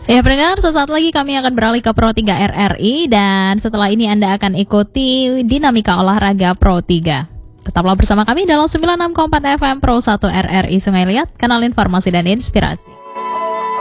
Ya pendengar, sesaat lagi kami akan beralih ke Pro 3 RRI dan setelah ini Anda akan ikuti dinamika olahraga Pro 3. Tetaplah bersama kami dalam 96,4 FM Pro 1 RRI Sungai Liat, kanal informasi dan inspirasi.